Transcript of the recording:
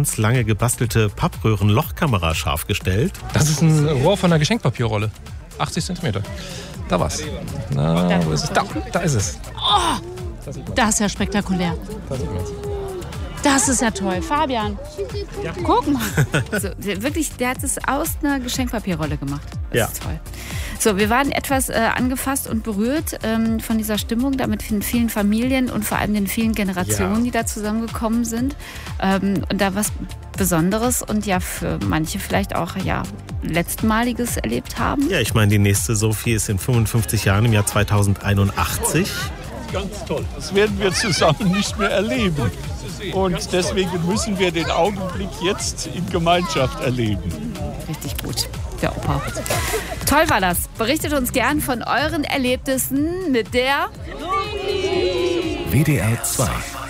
ganz lange gebastelte Pappröhren-Lochkamera scharf gestellt. Das ist ein Rohr von einer Geschenkpapierrolle. 80 cm. Da war's. Na, wo ist es? Da ist es. Oh, das ist ja spektakulär. Da sieht man's. Das ist ja toll. Fabian, guck mal. So, wirklich, der hat es aus einer Geschenkpapierrolle gemacht. Das ist toll. So, wir waren etwas angefasst und berührt von dieser Stimmung, da mit vielen Familien und vor allem den vielen Generationen, die da zusammengekommen sind. Und da was Besonderes und ja für manche vielleicht auch letztmaliges erlebt haben. Ja, ich meine, die nächste Sophie ist in 55 Jahren im Jahr 2081. Ganz toll. Das werden wir zusammen nicht mehr erleben. Und deswegen müssen wir den Augenblick jetzt in Gemeinschaft erleben. Richtig gut, der Opa. Toll war das. Berichtet uns gern von euren Erlebnissen mit der WDR 2